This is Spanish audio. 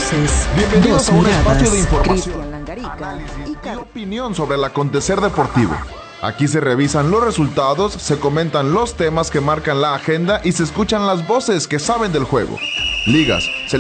voces, Bienvenidos dos a un miradas. espacio de información, Cristian Langarica análisis y opinión sobre el acontecer deportivo. Aquí se revisan los resultados, se comentan los temas que marcan la agenda y se escuchan las voces que saben del juego. Ligas,